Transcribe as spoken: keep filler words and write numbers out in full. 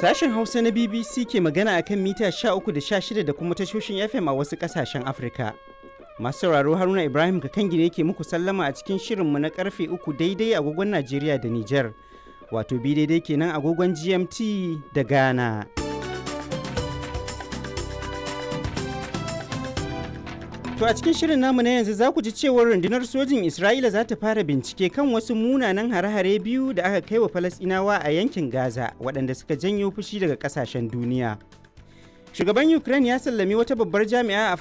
Sashen Hausa na B B C ke magana a kan mita sha uku da sha shida da kuma tashoshin F M a wasu ƙasashen Afirka. Masu sauraro Haruna Ibrahim Kakangi ne ke muku sallama a cikin shirinmu na karfe uku daidai agogon Najeriya da Nijar. Wato bi daidai kenan agogon G M T da Ghana. To a cikin shirin namu na yanzu za ku ji cewar rundunar sojin Isra'ila za ta fara bincike kan wasu munanan hare-hare biyu da aka kai wa Falasɗinawa a yankin Gaza waɗanda suka janyo fushi daga ƙasashen duniya. Shugaban Ukraine ya sallami wata babbar jami'a a